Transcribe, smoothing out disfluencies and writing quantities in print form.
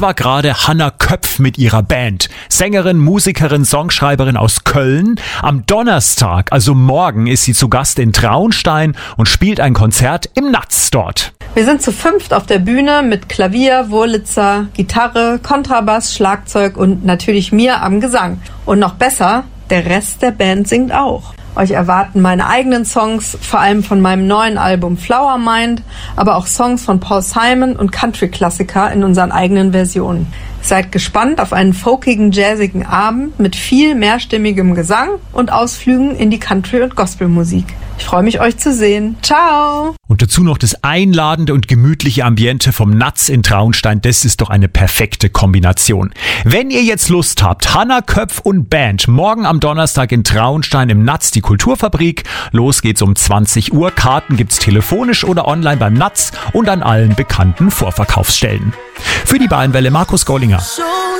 Das war gerade Hannah Köpf mit ihrer Band. Sängerin, Musikerin, Songschreiberin aus Köln. Am Donnerstag, also morgen, ist sie zu Gast in Traunstein und spielt ein Konzert im Natz dort. Wir sind zu 5 auf der Bühne mit Klavier, Wurlitzer, Gitarre, Kontrabass, Schlagzeug und natürlich mir am Gesang. Und noch besser, der Rest der Band singt auch. Euch erwarten meine eigenen Songs, vor allem von meinem neuen Album Flower Mind, aber auch Songs von Paul Simon und Country-Klassiker in unseren eigenen Versionen. Seid gespannt auf einen folkigen, jazzigen Abend mit viel mehrstimmigem Gesang und Ausflügen in die Country- und Gospelmusik. Ich freue mich, euch zu sehen. Ciao! Und dazu noch das einladende und gemütliche Ambiente vom Natz in Traunstein. Das ist doch eine perfekte Kombination. Wenn ihr jetzt Lust habt, Hannah Köpf und Band morgen am Donnerstag in Traunstein im Natz, die Kulturfabrik. Los geht's um 20 Uhr. Karten gibt's telefonisch oder online beim Natz und an allen bekannten Vorverkaufsstellen. Für die Bayernwelle Markus Gollinger.